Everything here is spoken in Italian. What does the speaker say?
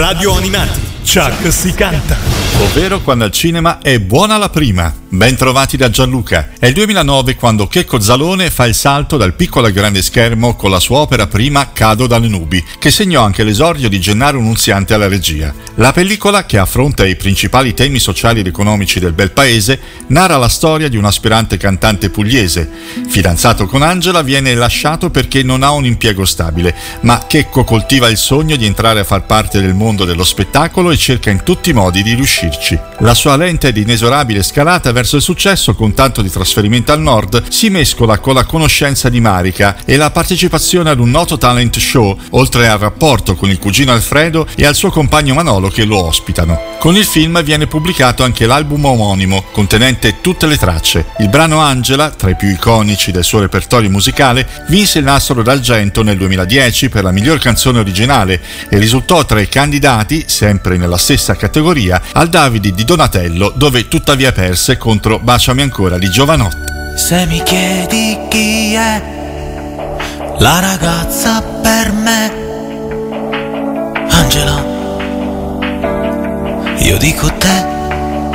Radio Animati, Chuck si canta. Ovvero quando al cinema è buona la prima. Ben trovati da Gianluca. È il 2009 quando Checco Zalone fa il salto dal piccolo al grande schermo con la sua opera prima Cado dalle nubi, che segnò anche l'esordio di Gennaro Nunziante alla regia. La pellicola, che affronta i principali temi sociali ed economici del bel paese, narra la storia di un aspirante cantante pugliese. Fidanzato con Angela, viene lasciato perché non ha un impiego stabile, ma Checco coltiva il sogno di entrare a far parte del mondo dello spettacolo e cerca in tutti i modi di riuscirci. La sua lenta ed inesorabile scalata verso il successo, con tanto di trasferimento al nord, si mescola con la conoscenza di Marica e la partecipazione ad un noto talent show, oltre al rapporto con il cugino Alfredo e al suo compagno Manolo che lo ospitano. Con il film viene pubblicato anche l'album omonimo, contenente tutte le tracce. Il brano Angela, tra i più iconici del suo repertorio musicale, vinse il Nastro d'Argento nel 2010 per la miglior canzone originale e risultò tra i candidati, sempre nella stessa categoria, al Davide di Donatello, dove tuttavia perse contro Baciami ancora di Giovanotti. Se mi chiedi chi è la ragazza per me, Angela, io dico te.